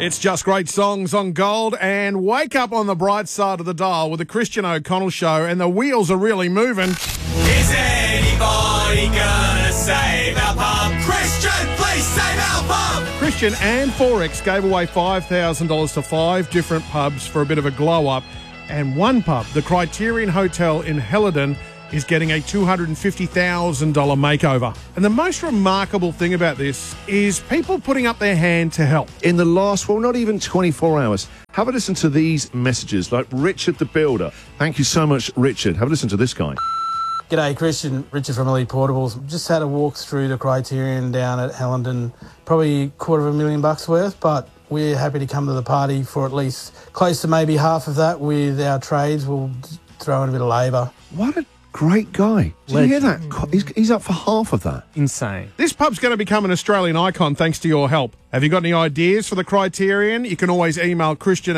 It's just great songs on Gold, and wake up on the bright side of the dial with the Christian O'Connell Show, and the wheels are really moving. Is anybody gonna save our pub? Christian, please save our pub! Christian and Forex gave away $5,000 to 5 different pubs for a bit of a glow-up, and one pub, the Criterion Hotel in Helidon, is getting a $250,000 makeover. And the most remarkable thing about this is people putting up their hand to help. In the last, well, not even 24 hours, have a listen to these messages, like Richard the Builder. Thank you so much, Richard. Have a listen to this guy. G'day, Christian. Richard from Elite Portables. Just had a walk through the Criterion down at Helidon. Probably $250,000 worth, but we're happy to come to the party for at least close to maybe half of that with our trades. We'll throw in a bit of labour. What a great guy. Did you hear that? He's up for half of that. Insane. This pub's going to become an Australian icon thanks to your help. Have you got any ideas for the Criterion? You can always email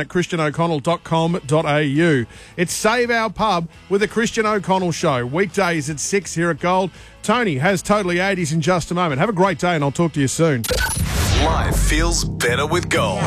christian@christianoconnell.com.au. It's Save Our Pub with the Christian O'Connell Show. Weekdays at 6 here at Gold. Tony has Totally 80s in just a moment. Have a great day and I'll talk to you soon. Life feels better with Gold.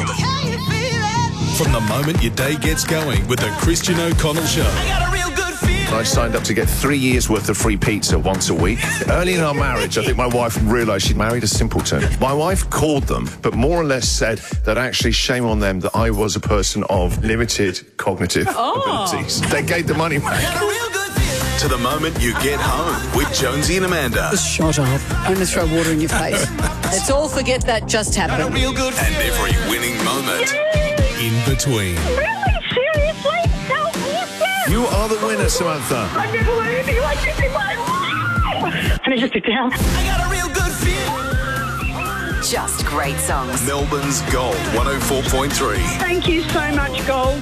From the moment your day gets going with the Christian O'Connell Show. I got a real good feeling. I signed up to get 3 years' worth of free pizza once a week. Early in our marriage, I think my wife realised she'd married a simpleton. My wife called them, but more or less said that actually shame on them that I was a person of limited cognitive abilities. They gave the money back. I got a real good feeling. To the moment you get home with Jonesy and Amanda. Shut up. I'm going to throw water in your face. Let's all forget that just Got a happened. real good And feeling. every winning moment in between. Really? Seriously? So awesome! You are the winner, Samantha. I've never learned anything like this in my life! I need to sit down. I got a real good feeling. Just great songs. Melbourne's Gold 104.3. Thank you so much, Gold.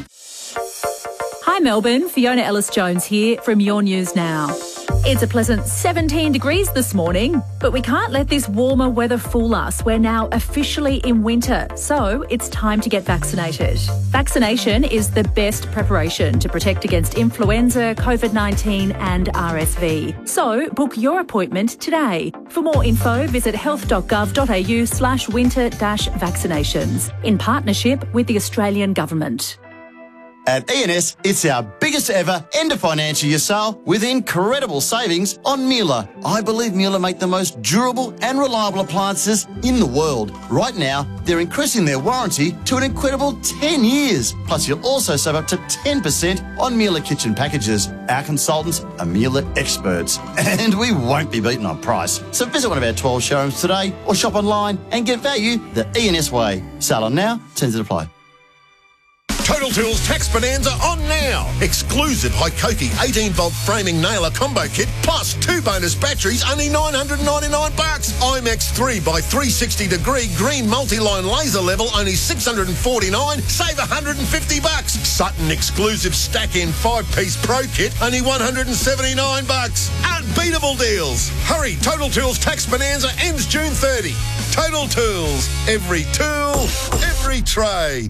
Hi Melbourne, Fiona Ellis-Jones here from Your News Now. It's a pleasant 17 degrees this morning, but we can't let this warmer weather fool us. We're now officially in winter, so it's time to get vaccinated. Vaccination is the best preparation to protect against influenza, COVID-19 and RSV. So book your appointment today. For more info, visit health.gov.au/winter-vaccinations in partnership with the Australian Government. At E&S, it's our biggest ever end of financial year sale with incredible savings on Mueller. I believe Mueller make the most durable and reliable appliances in the world. Right now, they're increasing their warranty to an incredible 10 years. Plus, you'll also save up to 10% on Mueller kitchen packages. Our consultants are Mueller experts, and we won't be beaten on price. So visit one of our 12 showrooms today or shop online and get value the E&S way. Sale on now, terms that apply. Total Tools Tax Bonanza on now. Exclusive Hikoki 18-volt framing nailer combo kit plus 2 bonus batteries, only $999. IMAX 3x360 degree green multi-line laser level, only $649. Save $150. Sutton exclusive stack-in 5-piece pro kit, only $179. Unbeatable deals. Hurry, Total Tools Tax Bonanza ends June 30. Total Tools. Every tool, every trade.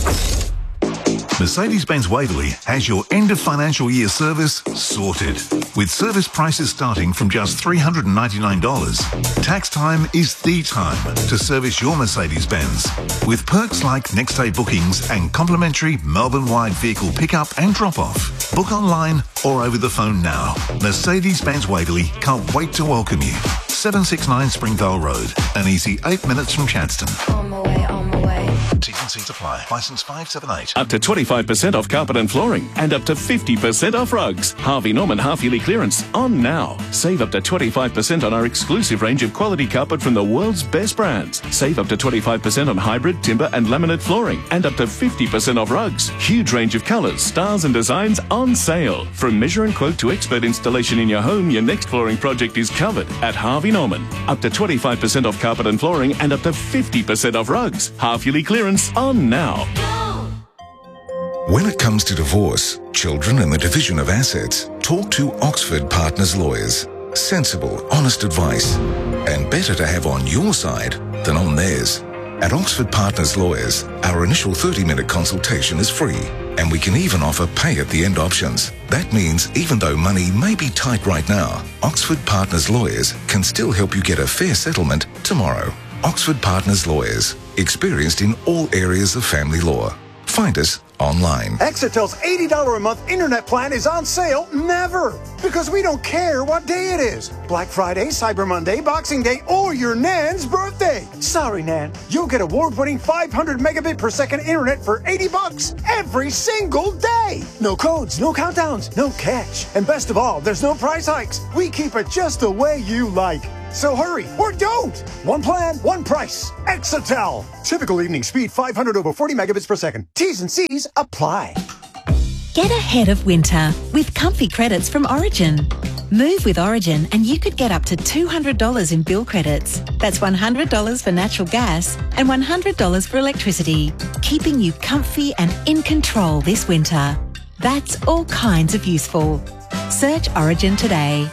Mercedes-Benz Waverley has your end of financial year service sorted. With service prices starting from just $399, tax time is the time to service your Mercedes-Benz. With perks like next day bookings and complimentary Melbourne-wide vehicle pickup and drop-off. Book online or over the phone now. Mercedes-Benz Waverley can't wait to welcome you. 769 Springvale Road, an easy 8 minutes from Chadstone. On my way, on my way. T&Cs apply. Licence 578. Up to 25% off carpet and flooring and up to 50% off rugs. Harvey Norman half-yearly clearance on now. Save up to 25% on our exclusive range of quality carpet from the world's best brands. Save up to 25% on hybrid, timber and laminate flooring and up to 50% off rugs. Huge range of colours, styles and designs on sale. From measure and quote to expert installation in your home, your next flooring project is covered at Harvey Norman. Up to 25% off carpet and flooring and up to 50% off rugs. Half-yearly clearance on now. When it comes to divorce, children and the division of assets, talk to Oxford Partners Lawyers. Sensible, honest advice. And better to have on your side than on theirs. At Oxford Partners Lawyers, our initial 30-minute consultation is free. And we can even offer pay-at-the-end options. That means even though money may be tight right now, Oxford Partners Lawyers can still help you get a fair settlement tomorrow. Oxford Partners Lawyers, experienced in all areas of family law. Find us online. Exitel's $80 a month internet plan is on sale never, because we don't care what day it is. Black Friday, Cyber Monday, Boxing Day, or your Nan's birthday. Sorry, Nan. You'll get award-winning 500 megabit per second internet for $80 every single day. No codes, no countdowns, no catch. And best of all, there's no price hikes. We keep it just the way you like. So hurry, or don't. One plan, one price. Exitel. Typical evening speed 500 over 40 megabits per second. T's and C's apply. Get ahead of winter with comfy credits from Origin. Move with Origin and you could get up to $200 in bill credits. That's $100 for natural gas and $100 for electricity, keeping you comfy and in control this winter. That's all kinds of useful. Search Origin today.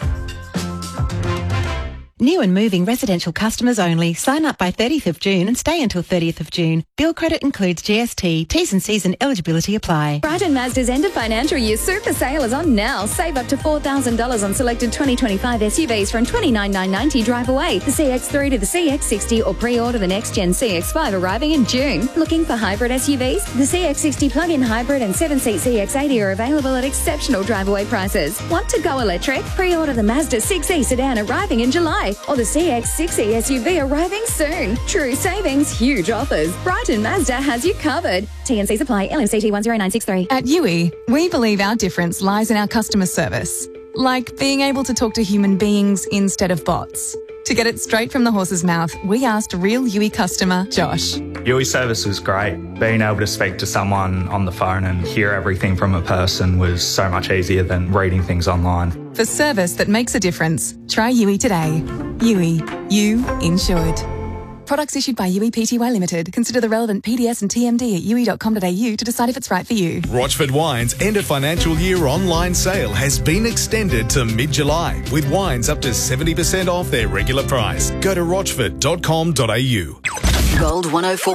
New and moving residential customers only. Sign up by 30th of June and stay until 30th of June. Bill credit includes GST. T's and C's and eligibility apply. Brighton Mazda's end of financial year super sale is on now. Save up to $4,000 on selected 2025 SUVs from $29,990 drive away. The CX-3 to the CX-60 or pre-order the next-gen CX-5 arriving in June. Looking for hybrid SUVs? The CX-60 plug-in hybrid and 7-seat CX-80 are available at exceptional drive away prices. Want to go electric? Pre-order the Mazda 6e sedan arriving in July. Or the CX-60 SUV arriving soon. True savings, huge offers. Brighton Mazda has you covered. T&Cs apply. LMCT 10963. At UE, we believe our difference lies in our customer service. Like being able to talk to human beings instead of bots. To get it straight from the horse's mouth, we asked real UE customer Josh. UE service was great. Being able to speak to someone on the phone and hear everything from a person was so much easier than reading things online. For service that makes a difference, try UE today. UE, you insured. Products issued by UE Pty Limited. Consider the relevant PDS and TMD at UE.com.au to decide if it's right for you. Rochford Wine's end of financial year online sale has been extended to mid-July, with wines up to 70% off their regular price. Go to rochford.com.au. Gold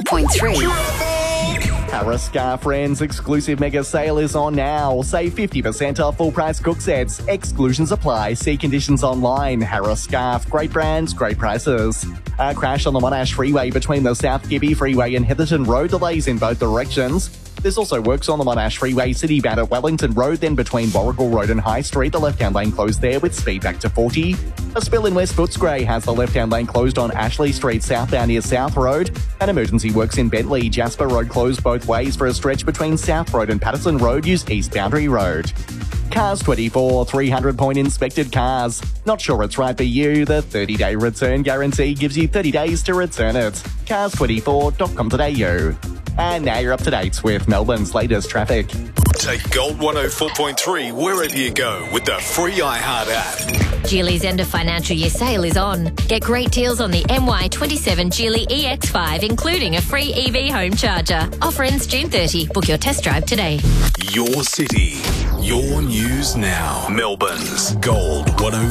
104.3. Harris Scarf Friends exclusive mega sale is on now. Save 50% off full price cook sets. Exclusions apply. See conditions online. Harris Scarf. Great brands, great prices. A crash on the Monash Freeway between the South Gibby Freeway and Heatherton Road. Delays in both directions. There's also works on the Monash Freeway, Citybound at Wellington Road, then between Warrigal Road and High Street. The left-hand lane closed there with speed back to 40. A spill in West Footscray has the left-hand lane closed on Ashley Street southbound near South Road. And emergency works in Bentley. Jasper Road closed both ways for a stretch between South Road and Patterson Road. Use East Boundary Road. Cars 24, 300-point inspected cars. Not sure it's right for you? The 30-day return guarantee gives you 30 days to return it. Cars24.com.au. And now you're up to date with Melbourne's latest traffic. Take Gold 104.3 wherever you go with the free iHeart app. Geely's end of financial year sale is on. Get great deals on the MY27 Geely EX5, including a free EV home charger. Offer ends June 30. Book your test drive today. Your city, your news now. Melbourne's Gold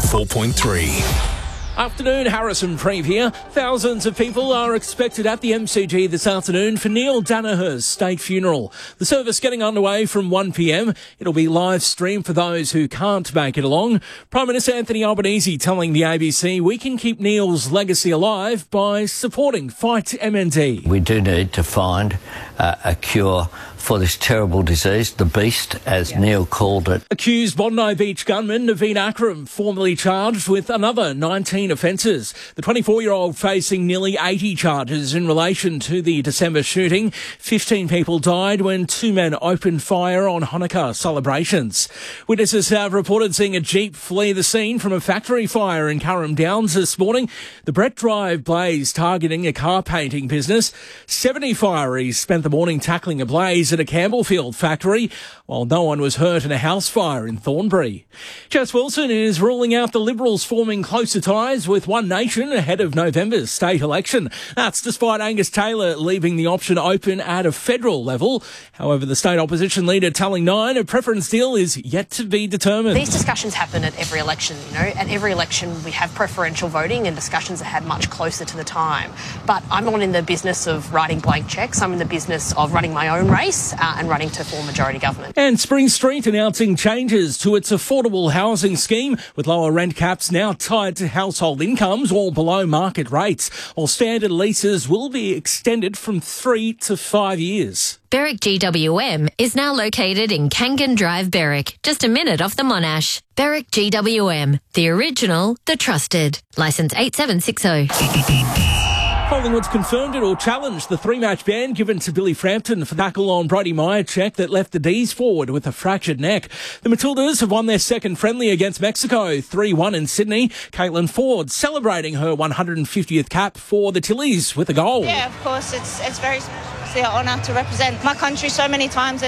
104.3. Afternoon, Harrison Preeve here. Thousands of people are expected at the MCG this afternoon for Neil Danaher's state funeral. The service getting underway from 1 p.m. It'll be live streamed for those who can't make it along. Prime Minister Anthony Albanese telling the ABC we can keep Neil's legacy alive by supporting Fight MND. We do need to find a cure for this terrible disease, the beast, as Neil called it. Accused Bondi Beach gunman Naveen Akram formally charged with another 19 offences. The 24-year-old facing nearly 80 charges in relation to the December shooting. 15 people died when two men opened fire on Hanukkah celebrations. Witnesses have reported seeing a Jeep flee the scene from a factory fire in Curram Downs this morning. The Brett Drive blaze targeting a car painting business. 70 fireys spent the morning tackling a blaze at a Campbellfield factory, while no one was hurt in a house fire in Thornbury. Jess Wilson is ruling out the Liberals forming closer ties with One Nation ahead of November's state election. That's despite Angus Taylor leaving the option open at a federal level. However, the state opposition leader telling Nine a preference deal is yet to be determined. These discussions happen at every election, At every election we have preferential voting and discussions that happen much closer to the time. But I'm not in the business of writing blank cheques. I'm in the business of running my own race this and running to full majority government. And Spring Street announcing changes to its affordable housing scheme, with lower rent caps now tied to household incomes or below market rates, while standard leases will be extended from 3 to 5 years. Berwick GWM is now located in Kangan Drive, Berwick, just a minute off the Monash. Berwick GWM, the original, the trusted. Licence 8760. Collingwood's confirmed it or challenged the 3-match ban given to Billy Frampton for tackle on Brody Myercheck that left the D's forward with a fractured neck. The Matildas have won their second friendly against Mexico, 3-1 in Sydney. Caitlin Ford celebrating her 150th cap for the Tillies with a goal. Yeah, of course, it's very an honour to represent my country so many times.